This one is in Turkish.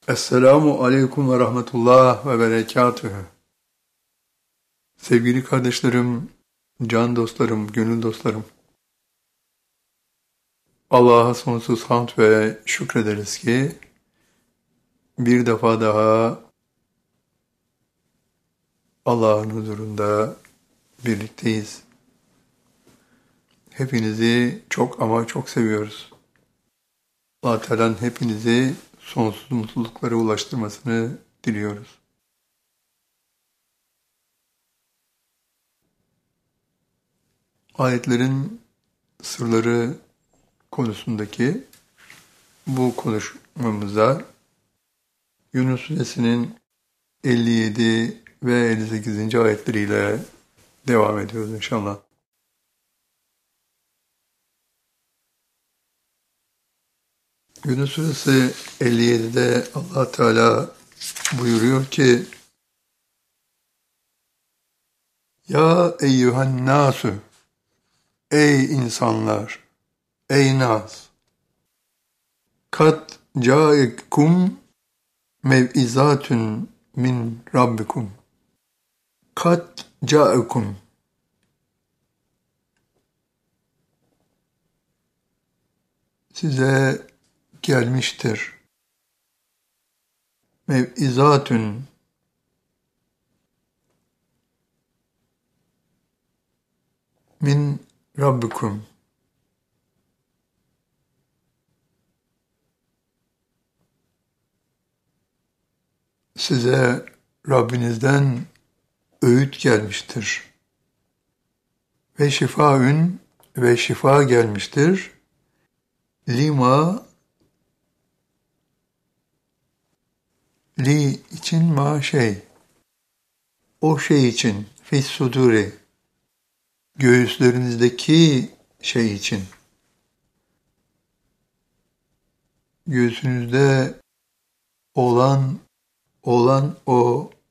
Esselamu aleyküm ve rahmetullah ve berekatühü. Sevgili kardeşlerim, can dostlarım, gönül dostlarım. Allah'a sonsuz hamd ve şükrederiz ki bir defa daha Allah'ın huzurunda birlikteyiz. Hepinizi çok ama çok seviyoruz. Allah Teala'nın hepinizi sonsuz mutluluklara ulaştırmasını diliyoruz. Ayetlerin sırları konusundaki bu konuşmamıza Yunus Suresinin 57 ve 58. ayetleriyle devam ediyoruz inşallah. Yunus Suresi 57'de Allah Teala buyuruyor ki: Ya eyyühen nasu, ey insanlar, ey nas, kat caekum mev'izatun min rabbikum. Kat caekum, size gelmiştir. Mev'izatun, min rabbikum, size Rabbinizden öğüt gelmiştir. Ve şifaün, ve şifa gelmiştir. Lima, li için ma şey, o şey için, fis suduri, göğüslerinizdeki şey için, göğsünüzde olan o